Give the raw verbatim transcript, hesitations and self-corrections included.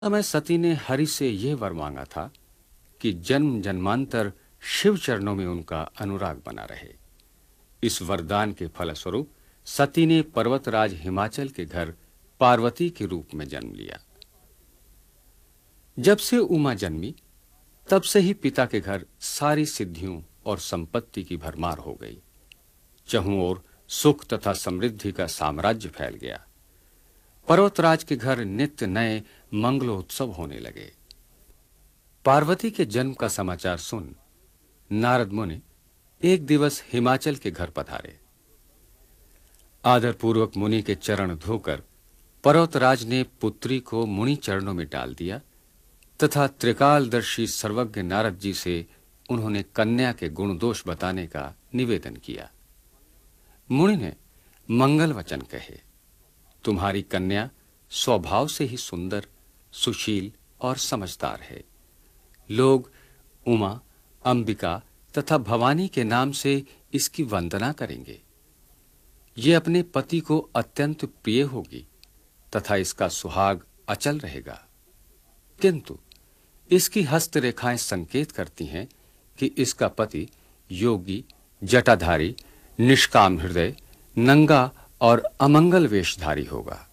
समय सती ने हरि से यह वर मांगा था कि जन्म जन्मांतर शिव चरणों में उनका अनुराग बना रहे। इस वरदान के फलस्वरूप सती ने पर्वतराज हिमाचल के घर पार्वती के रूप में जन्म लिया। जब से उमा जन्मी, तब से ही पिता के घर सारी सिद्धियों और संपत्ति की भरमार हो गई। चहुं ओर सुख तथा समृद्धि का साम्राज्य फैल गया। पर्वतराज के घर नित्य नए मंगलोत्सव होने लगे। पार्वती के जन्म का समाचार सुन नारद मुनि एक दिवस हिमाचल के घर पधारे। आदरपूर्वक मुनि के चरण धोकर पर्वतराज ने पुत्री को मुनि चरणों में डाल दिया तथा त्रिकालदर्शी सर्वज्ञ नारद जी से उन्होंने कन्या के गुण दोष बताने का निवेदन किया। मुनि ने मंगल वचन कहे, तुम्हारी कन्या स्वभाव से ही सुंदर, सुशील और समझदार है। लोग उमा, अंबिका तथा भवानी के नाम से इसकी वंदना करेंगे। ये अपने पति को अत्यंत प्रिय होगी तथा इसका सुहाग अचल रहेगा। किंतु इसकी हस्तरेखाएं संकेत करती हैं कि इसका पति योगी, जटाधारी, निष्काम हृदय, नंगा और अमंगल वेशधारी होगा।